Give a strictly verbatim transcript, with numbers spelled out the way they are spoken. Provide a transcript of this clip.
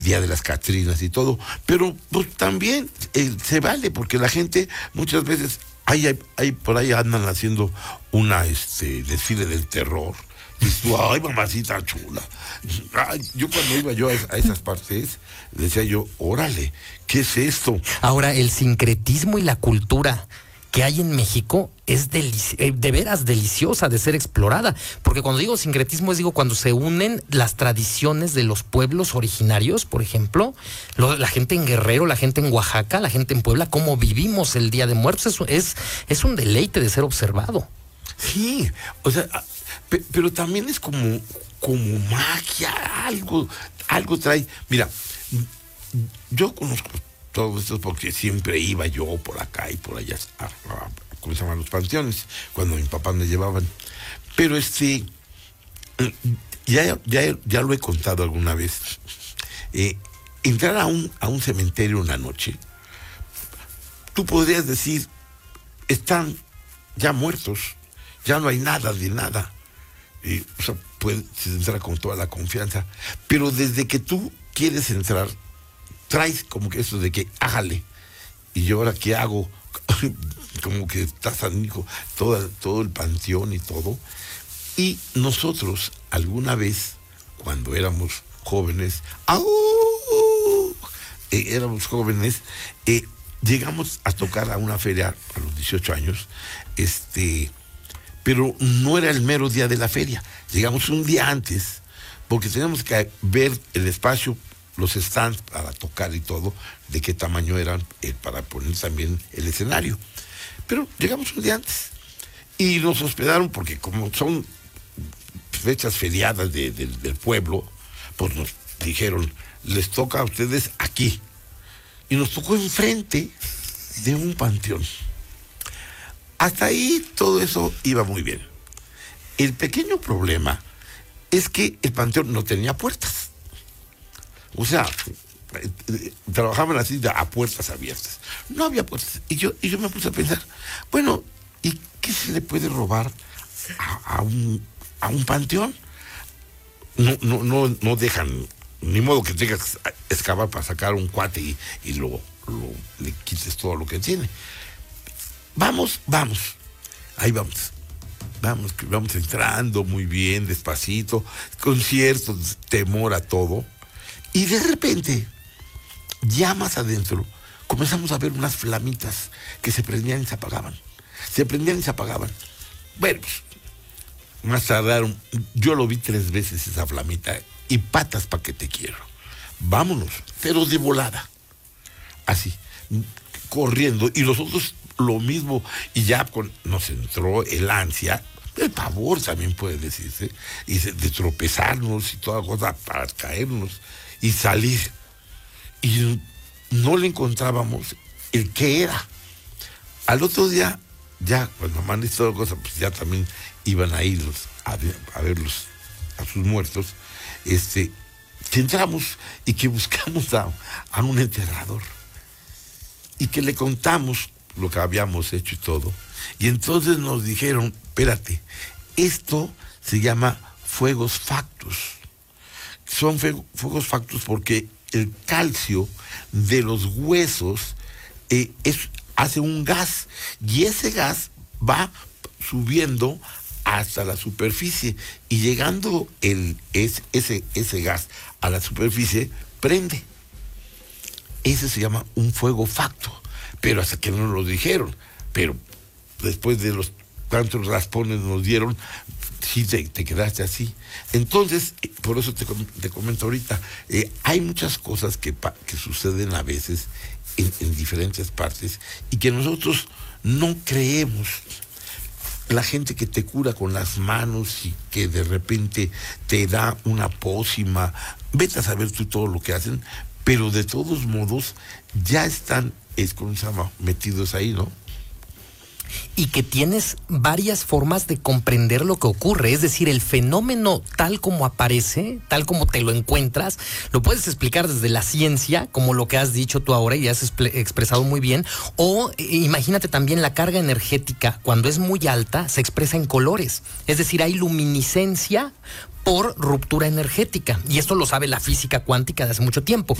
Día de las Catrinas y todo, pero pues también eh, se vale, porque la gente muchas veces, hay, hay, hay por ahí andan haciendo una este desfile del terror, y tú, ay, mamacita chula. Ay, yo cuando iba yo a, a esas partes, decía yo, órale, ¿qué es esto? Ahora, el sincretismo y la cultura que hay en México es delici- eh, de veras deliciosa de ser explorada, porque cuando digo sincretismo es digo cuando se unen las tradiciones de los pueblos originarios, por ejemplo, lo, la gente en Guerrero, la gente en Oaxaca, la gente en Puebla, cómo vivimos el Día de Muertos, es, es, es un deleite de ser observado. Sí, o sea, pe- pero también es como, como magia, algo, algo trae. Mira, yo conozco todo esto porque siempre iba yo por acá y por allá a, a, ¿cómo se llaman? Los panteones, cuando mi papá me llevaban. Pero este, ya, ya, ya lo he contado alguna vez. Eh, entrar a un, a un cementerio una noche, tú podrías decir, están ya muertos, ya no hay nada de nada. Y, o sea, puedes entrar con toda la confianza. Pero desde que tú quieres entrar, traes como que eso de que hágale. Y yo ahora qué hago, como que estás amigo, todo, todo el panteón y todo. Y nosotros, alguna vez, cuando éramos jóvenes, ¡au! Eh, éramos jóvenes, eh, llegamos a tocar a una feria a los dieciocho años, este, pero no era el mero día de la feria. Llegamos un día antes, porque teníamos que ver el espacio, los stands para tocar y todo, de qué tamaño eran, eh, para poner también el escenario. Pero llegamos un día antes y nos hospedaron, porque como son fechas feriadas de, de, del pueblo, pues nos dijeron, les toca a ustedes aquí. Y nos tocó enfrente de un panteón. Hasta ahí todo eso iba muy bien. El pequeño problema es que el panteón no tenía puertas. O sea, eh, eh, trabajaban así de, a puertas abiertas. No había puertas. Y yo, y yo me puse a pensar, bueno, ¿y qué se le puede robar a, a, un, a un panteón? No, no, no, no dejan, ni modo que tengas que excavar para sacar un cuate y, y lo, lo, le quites todo lo que tiene. Vamos, vamos. Ahí vamos. Vamos, vamos entrando muy bien, despacito, con cierto temor a todo. Y de repente, ya más adentro, comenzamos a ver unas flamitas que se prendían y se apagaban. Se prendían y se apagaban. Bueno, pues, más tardaron, yo lo vi tres veces esa flamita, y patas pa' que te quiero. Vámonos, pero de volada. Así, corriendo, y nosotros lo mismo, y ya con, nos entró el ansia, el pavor también puede decirse, y de tropezarnos y toda cosa para caernos y salir. Y no le encontrábamos el qué era. Al otro día, ya, cuando amaneció toda cosa, pues ya también iban a ir a, ver, a verlos, a sus muertos, este, que entramos y que buscamos a, a un enterrador. Y que le contamos lo que habíamos hecho y todo. Y entonces nos dijeron, espérate, esto se llama fuegos factus. Son fuegos factus porque el calcio de los huesos eh, es, hace un gas, y ese gas va subiendo hasta la superficie, y llegando el, es, ese, ese gas a la superficie, prende. Ese se llama un fuego facto, pero hasta que no nos lo dijeron. Pero después de los tantos raspones nos dieron, sí te, te quedaste así. Entonces, por eso te, te comento ahorita, eh, hay muchas cosas que, que suceden a veces en, en diferentes partes y que nosotros no creemos. La gente que te cura con las manos y que de repente te da una pócima, vete a saber tú todo lo que hacen, pero de todos modos ya están, es como se llama, metidos ahí, ¿no? Y que tienes varias formas de comprender lo que ocurre, es decir, el fenómeno tal como aparece, tal como te lo encuentras, lo puedes explicar desde la ciencia, como lo que has dicho tú ahora y has expresado muy bien, o eh, imagínate también la carga energética, cuando es muy alta, se expresa en colores, es decir, hay luminiscencia por ruptura energética. Y esto lo sabe la física cuántica de hace mucho tiempo.